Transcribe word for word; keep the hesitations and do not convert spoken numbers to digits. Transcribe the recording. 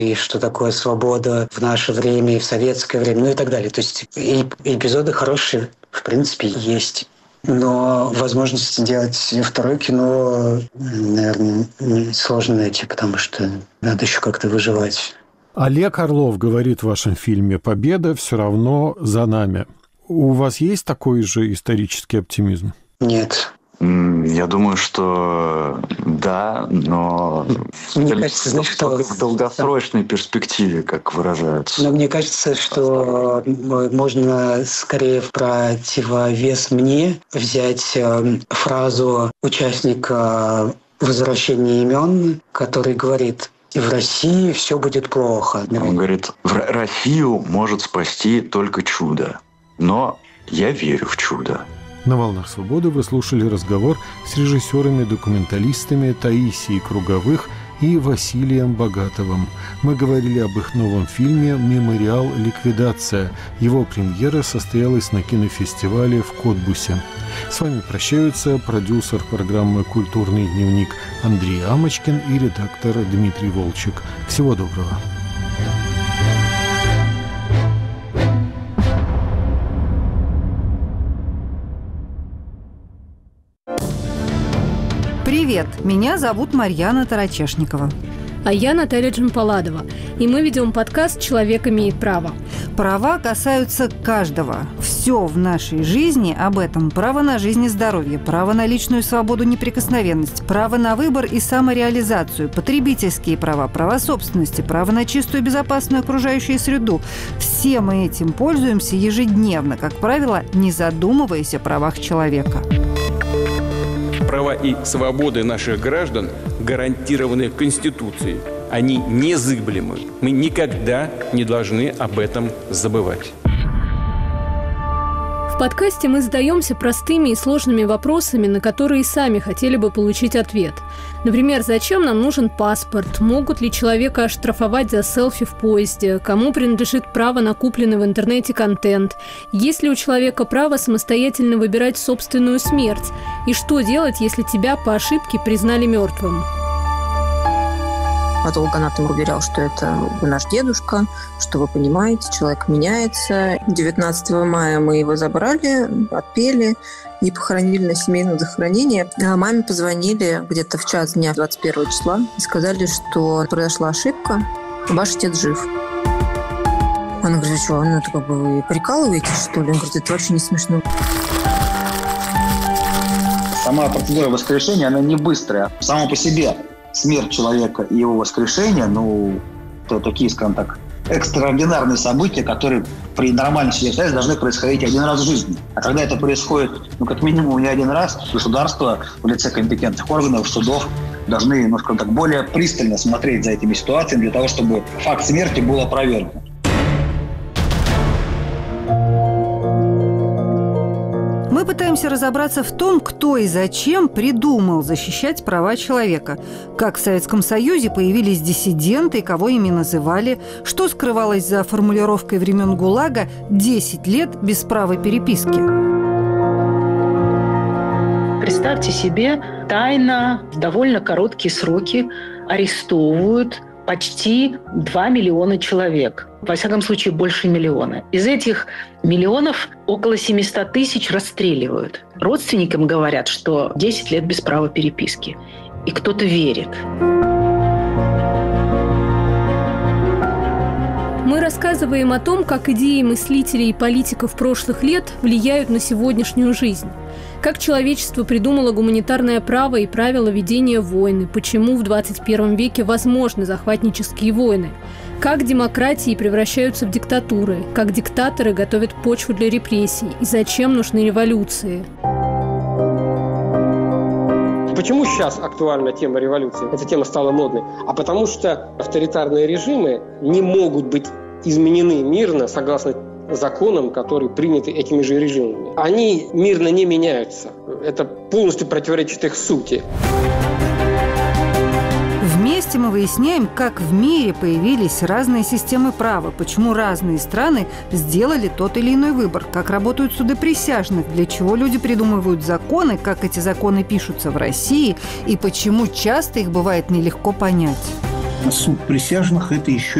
и что такое свобода в наше время и в советское время, ну и так далее. То есть и эпизоды хорошие, в принципе, есть. Но возможности делать второе кино, наверное, сложно найти, потому что надо еще как-то выживать. Олег Орлов говорит в вашем фильме «Победа все равно за нами». У вас есть такой же исторический оптимизм? Нет. Я думаю, что да, но мне кажется, значит, что в долгосрочной перспективе, как выражаются. Но мне кажется, что можно скорее в противовес мне взять фразу участника «Возвращения имен», который говорит: в России все будет плохо. Он говорит, Россию может спасти только чудо, но я верю в чудо. На «Волнах свободы» вы слушали разговор с режиссерами-документалистами Таисией Круговых и Василием Богатовым. Мы говорили об их новом фильме «Мемориал. Ликвидация». Его премьера состоялась на кинофестивале в Котбусе. С вами прощаются продюсер программы «Культурный дневник» Андрей Амочкин и редактор Дмитрий Волчек. Всего доброго. Привет, меня зовут Марьяна Тарачешникова. А я Наталья Джампаладова. И мы ведем подкаст «Человек имеет право». Права касаются каждого. Все в нашей жизни об этом. Право на жизнь и здоровье, право на личную свободу, неприкосновенность, право на выбор и самореализацию, потребительские права, права собственности, право на чистую и безопасную окружающую среду. Все мы этим пользуемся ежедневно, как правило, не задумываясь о правах человека. Права и свободы наших граждан гарантированы Конституцией. Они незыблемы. Мы никогда не должны об этом забывать. В подкасте мы задаемся простыми и сложными вопросами, на которые сами хотели бы получить ответ. Например, зачем нам нужен паспорт? Могут ли человека оштрафовать за селфи в поезде? Кому принадлежит право на купленный в интернете контент? Есть ли у человека право самостоятельно выбирать собственную смерть? И что делать, если тебя по ошибке признали мертвым? Патологоанатом уверял, что это наш дедушка, что вы понимаете, человек меняется. девятнадцатого мая мы его забрали, отпели и похоронили на семейном захоронении. А маме позвонили где-то в час дня двадцать первого числа и сказали, что произошла ошибка, ваш отец жив. Она говорит, что, ну, это как бы вы прикалываетесь, что ли? Он говорит, это вообще не смешно. Сама процедура воскрешения, она не быстрая. Сама по себе смерть человека и его воскрешение, ну, это такие, скажем так, экстраординарные события, которые при нормальной ситуации должны происходить один раз в жизни. А когда это происходит, ну, как минимум не один раз, государство в лице компетентных органов, судов должны, ну, скажем так, более пристально смотреть за этими ситуациями для того, чтобы факт смерти был опровергнут. Мы пытаемся разобраться в том, кто и зачем придумал защищать права человека. Как в Советском Союзе появились диссиденты и кого ими называли, что скрывалось за формулировкой времен ГУЛАГа «десять лет без права переписки». Представьте себе, тайно в довольно короткие сроки арестовывают почти два миллиона человек. Во всяком случае, больше миллиона. Из этих миллионов около семьсот тысяч расстреливают. Родственникам говорят, что десять лет без права переписки. И кто-то верит. Мы рассказываем о том, как идеи мыслителей и политиков прошлых лет влияют на сегодняшнюю жизнь. Как человечество придумало гуманитарное право и правила ведения войны, почему в двадцать первом веке возможны захватнические войны, как демократии превращаются в диктатуры, как диктаторы готовят почву для репрессий и зачем нужны революции. Почему сейчас актуальна тема революции? Эта тема стала модной. А потому что авторитарные режимы не могут быть изменены мирно согласно законам, которые приняты этими же режимами. Они мирно не меняются. Это полностью противоречит их сути. Вместе мы выясняем, как в мире появились разные системы права, почему разные страны сделали тот или иной выбор, как работают суды присяжных, для чего люди придумывают законы, как эти законы пишутся в России и почему часто их бывает нелегко понять. суд присяжных – это еще